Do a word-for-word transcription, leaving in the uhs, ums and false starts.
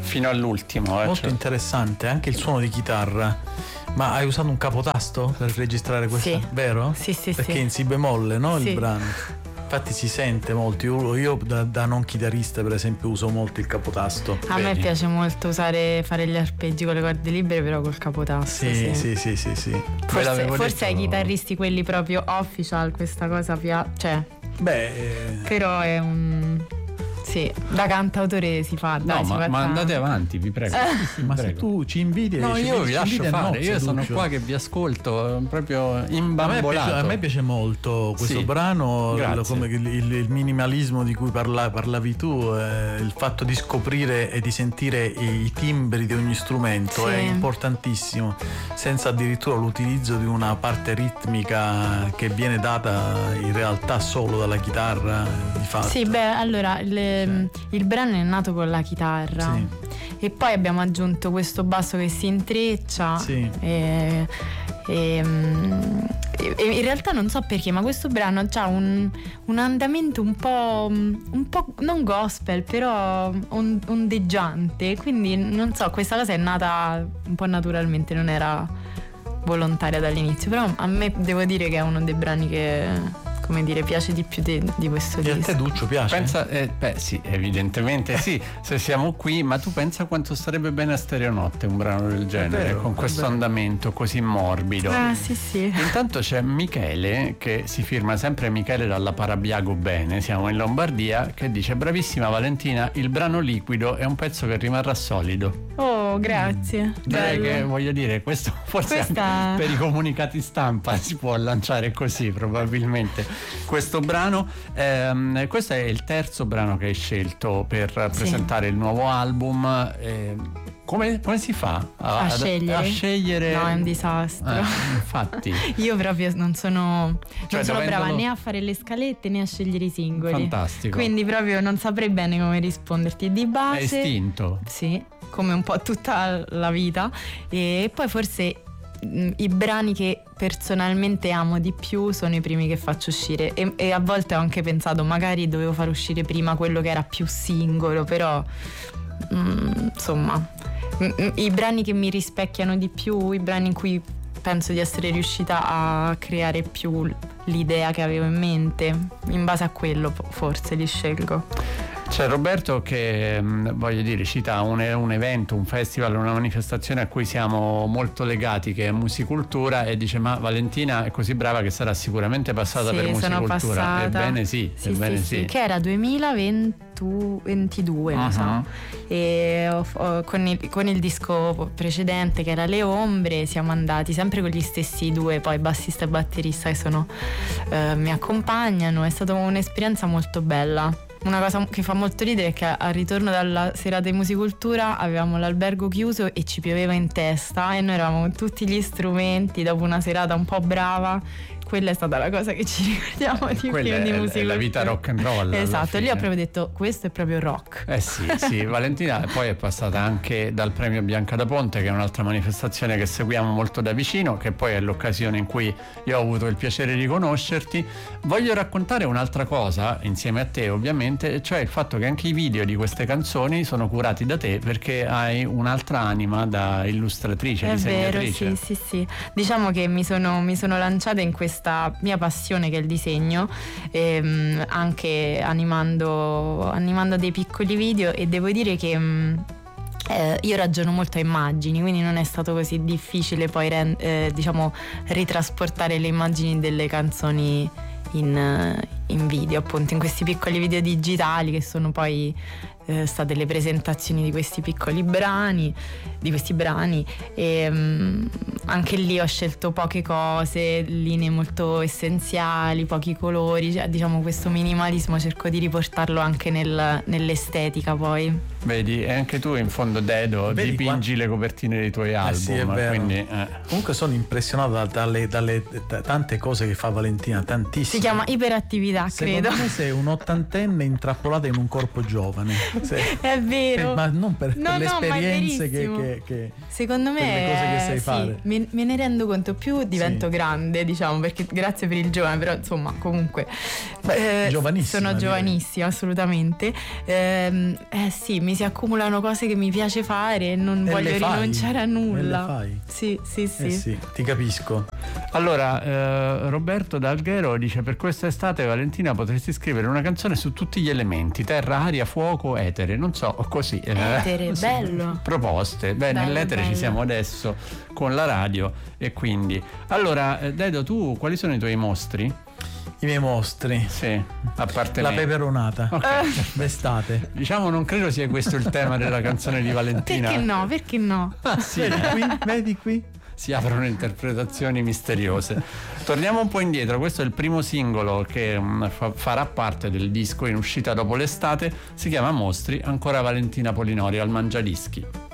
fino all'ultimo. Eh, Molto cioè. interessante anche il suono di chitarra. Ma hai usato un capotasto per registrare questa? Sì. Vero? Sì, sì, Perché sì. in si bemolle, no? Sì. Il brano. Infatti si sente molto. Io, io da, da non chitarrista, per esempio, uso molto il capotasto. A me Vedi? piace molto usare fare gli arpeggi con le corde libere, però col capotasto. Sì, Sì, sì, sì, sì, sì. Forse, forse detto... ai chitarristi quelli proprio official questa cosa piace. Cioè, beh, eh... però è un. Sì, da cantautore si fa. Dai, no, si ma, fa ma tanto. andate avanti, vi prego. Eh. Sì, sì, ma prego. se tu ci invidi, no, ci io ci vi lascio invidi fare. no, Io sono Duccio. qua che vi ascolto proprio A me, imbambolato. piace, a me piace molto questo sì. brano, Grazie. come il, il, il minimalismo di cui parla, parlavi tu, eh, il fatto di scoprire e di sentire i, i timbri di ogni strumento Sì. è importantissimo, senza addirittura l'utilizzo di una parte ritmica che viene data in realtà solo dalla chitarra, di fatto. Sì, beh, allora il, il brano è nato con la chitarra. Sì. E poi abbiamo aggiunto questo basso che si intreccia. Sì. E, e, e- e in realtà non so perché, ma questo brano ha un, un andamento un po', un po' non gospel, però on- ondeggiante. Quindi non so, questa cosa è nata un po' naturalmente, non era volontaria dall'inizio. Però a me devo dire che è uno dei brani che, come dire, piace di più di, di questo E a disco. te, Duccio, piace? Pensa, eh, beh sì, evidentemente sì, se siamo qui, ma tu pensa quanto starebbe bene a Stereonotte un brano del genere, vero, con è questo vero. andamento così morbido. Ah, sì, sì. Intanto c'è Michele, che si firma sempre Michele dalla Parabiago Bene, siamo in Lombardia, che dice: bravissima Valentina, il brano Liquido è un pezzo che rimarrà solido. Oh, grazie. Direi Bello. che, voglio dire, questo forse Questa- anche per i comunicati stampa si può lanciare così probabilmente questo brano. Ehm, questo è il terzo brano che hai scelto per Sì. presentare il nuovo album. Ehm, come, come si fa a, A ad- scegliere? a scegliere? No, è un disastro. Eh, infatti. Io proprio non sono, Cioè, non sono brava dovendolo- né a fare le scalette né a scegliere i singoli. Fantastico. Quindi proprio non saprei bene come risponderti. Di È base, istinto. sì, come un po' tutta la vita. E poi forse mh, i brani che personalmente amo di più sono i primi che faccio uscire. E, e a volte ho anche pensato magari dovevo far uscire prima quello che era più singolo, però mh, insomma, mh, i brani che mi rispecchiano di più, i brani in cui penso di essere riuscita a creare più l'idea che avevo in mente, in base a quello forse li scelgo. C'è Roberto che, mh, voglio dire, cita un, un evento, un festival, una manifestazione a cui siamo molto legati, che è Musicultura, e dice: ma Valentina è così brava che sarà sicuramente passata Sì, per sono Musicultura. passata. Ebbene sì, Sì, ebbene sì, sì. sì, che era duemilaventidue, mi Uh-huh. sa. E ho- ho- con, il, con il disco precedente, che era Le Ombre, siamo andati sempre con gli stessi due, poi bassista e batterista, che sono eh, mi accompagnano. È stata un'esperienza molto bella. Una cosa che fa molto ridere è che al ritorno dalla serata di Musicultura avevamo l'albergo chiuso e ci pioveva in testa e noi eravamo con tutti gli strumenti dopo una serata un po' brava. Quella è stata la cosa che ci ricordiamo di Quella più è- di è la Musicultura. vita rock and roll, alla Esatto, lì fine. ho proprio detto: questo è proprio rock. Eh sì, sì, Valentina poi è passata anche dal premio Bianca da Ponte, che è un'altra manifestazione che seguiamo molto da vicino, che poi è l'occasione in cui io ho avuto il piacere di conoscerti. Voglio raccontare un'altra cosa insieme a te, ovviamente, cioè il fatto che anche i video di queste canzoni sono curati da te, perché hai un'altra anima da illustratrice, È vero, disegnatrice. sì, sì, sì. Diciamo che mi sono, mi sono lanciata in questa mia passione che è il disegno, ehm, anche animando, animando dei piccoli video, e devo dire che mh, eh, io ragiono molto a immagini, quindi non è stato così difficile poi ren- eh, diciamo ritrasportare le immagini delle canzoni in, eh, in video, appunto in questi piccoli video digitali che sono poi eh, state le presentazioni di questi piccoli brani, di questi brani e mh, anche lì ho scelto poche cose, linee molto essenziali, pochi colori, cioè, diciamo questo minimalismo cerco di riportarlo anche nel, nell'estetica poi. Vedi, e anche tu in fondo, Dedo, Vedi dipingi le copertine dei tuoi album, sì, è vero. quindi eh. Comunque sono impressionato da- dalle, dalle da- tante cose che fa Valentina, tantissime. Si chiama iperattività maturità, Secondo credo. me sei un'ottantenne intrappolata in un corpo giovane. Se- È vero. per- ma non per, No, per le no, ma è esperienze che, verissimo. che, che- Secondo me per le cose che sai sì, fare. Me, me ne rendo conto, più divento Sì. grande, diciamo, perché grazie per il giovane, però insomma comunque Beh, giovanissima, sono direi. giovanissima assolutamente. Ehm, eh sì, mi si accumulano cose che mi piace fare e non E voglio le fai? rinunciare a nulla. E le fai? Sì, sì, sì. Eh sì, ti capisco. Allora, eh, Roberto D'Alghero dice: per quest'estate, Valentina, potresti scrivere una canzone su tutti gli elementi: terra, aria, fuoco, etere. Non so, così. eh, Etere, sì. bello. Proposte. Beh, Bello, nell'etere ci bello. siamo adesso con la radio e quindi. Allora, eh, Dedo, tu quali sono i tuoi mostri? I miei mostri. Sì, a parte La me. peperonata d'estate. Diciamo, non credo sia questo il tema della canzone di Valentina. Perché no? Perché no? Ah, sì. Vedi qui? Vedi qui? Si aprono interpretazioni misteriose. Torniamo un po' indietro, questo è il primo singolo che um, fa- farà parte del disco in uscita dopo l'estate, si chiama Mostri, ancora Valentina Polinori al Mangiadischi.